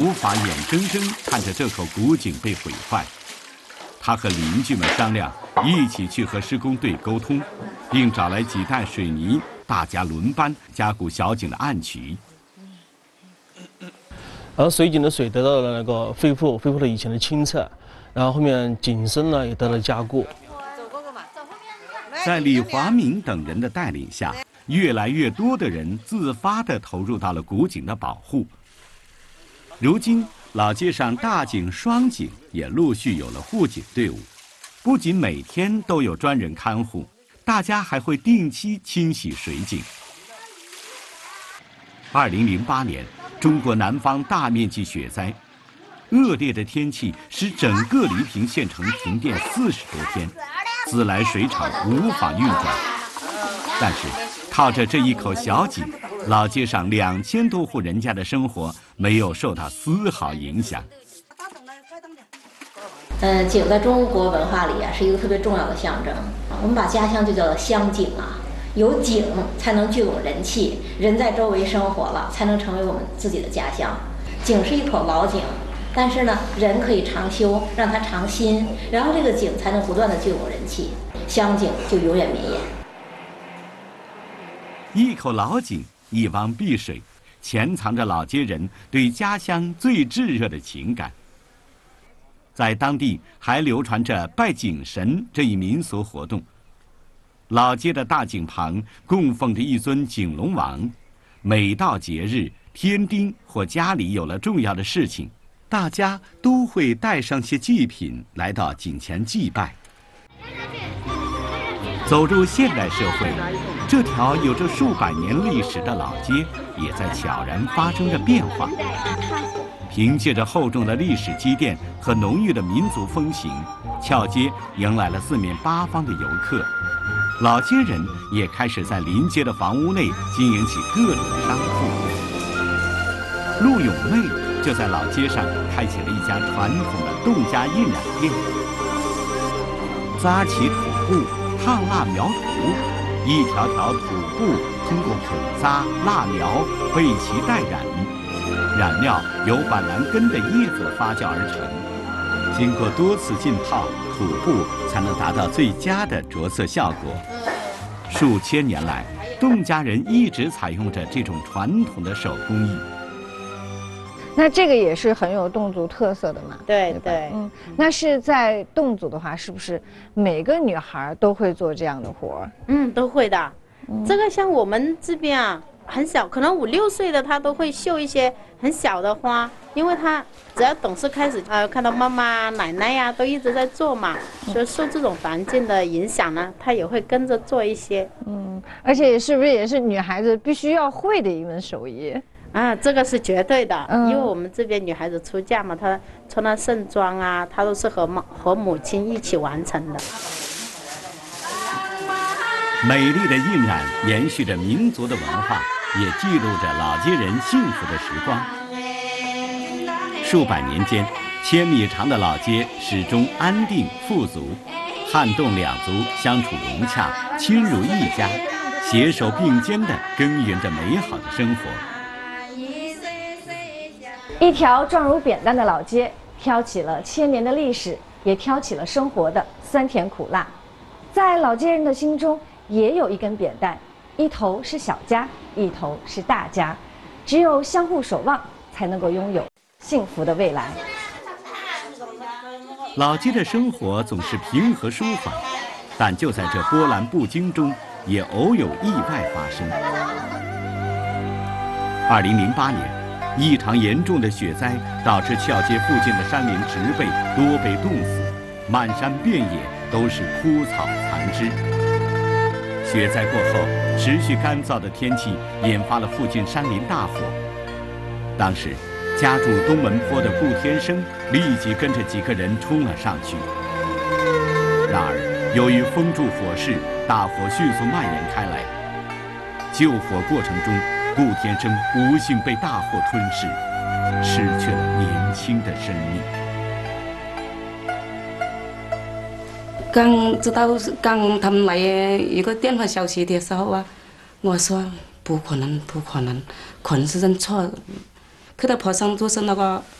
无法眼睁睁看着这口古井被毁坏。他和邻居们商量，一起去和施工队沟通，并找来几袋水泥，大家轮班加固小井的暗渠。 而水井的水得到了那个恢复了以前的清澈，然后后面井身呢也得到加固。 在李华明等人的带领下，越来越多的人自发地投入到了古井的保护。如今，老街上大井、双井也陆续有了护井队伍，不仅每天都有专人看护，大家还会定期清洗水井。2008年，中国南方大面积雪灾，恶劣的天气使整个黎平县城停电40多天，自来水厂无法运转。但是，靠着这一口小井，老街上2000多户人家的生活没有受到丝毫影响。 井在中国文化里是一个特别重要的象征。我们把家乡就叫做乡井有井才能聚拢人气，人在周围生活了，才能成为我们自己的家乡。井是一口老井，但是呢，人可以常修，让它常新，然后这个井才能不断的聚拢人气，乡井就永远绵延。 一口老井，一汪碧水，潜藏着老街人对家乡最炙热的情感。在当地还流传着拜井神这一民俗活动。老街的大井旁供奉着一尊井龙王，每到节日、添丁或家里有了重要的事情，大家都会带上些祭品来到井前祭拜。走入现代社会，这条有着数百年历史的老街也在悄然发生着变化。凭借着厚重的历史积淀和浓郁的民族风情，翘街迎来了四面八方的游客。老街人也开始在临街的房屋内经营起各种商铺。陆永妹就在老街上开启了一家传统的侗家印染店。扎起土布，烫蜡描图，一条条土布通过口扎、蜡描、背齐带染，染料由板蓝根的叶子发酵而成。经过多次浸泡，土布才能达到最佳的着色效果。数千年来，侗家人一直采用着这种传统的手工艺。 那这个也是很有侗族特色的嘛？ 对对， 那是在侗族的话，是不是每个女孩都会做这样的活儿？ 都会的。这个像我们这边很小，可能5、6岁的她都会绣一些很小的花，因为她只要懂事开始，看到妈妈、奶奶都一直在做嘛，所以受这种环境的影响呢，她也会跟着做一些。 而且是不是也是女孩子必须要会的一门手艺？ 这个是绝对的，因为我们这边女孩子出嫁嘛，她穿了盛装她都是和母亲一起完成的。 美丽的印染延续着民族的文化，也记录着老街人幸福的时光。数百年间，1000米长的老街始终安定富足，汉侗两族相处融洽，亲如一家，携手并肩地耕耘着美好的生活。 一条状如扁担的老街，挑起了1000年的历史，也挑起了生活的酸甜苦辣。在老街人的心中，也有一根扁担，一头是小家，一头是大家，只有相互守望，才能够拥有幸福的未来。 老街的生活总是平和舒缓，但就在这波澜不惊中，也偶有意外发生。2008年，异常严重的雪灾导致翘街附近的山林植被多被冻死，满山遍野都是枯草残枝。雪灾过后，持续干燥的天气引发了附近山林大火。当时，家住东门坡的顾天生立即跟着几个人冲了上去。然而，由于风助火势，大火迅速蔓延开来。救火过程中，顾天生不幸被大火吞噬，失去了年轻的生命。 刚知道他们来一个电话消息的时候我说不可能，可能是认错。去到坡上就是那个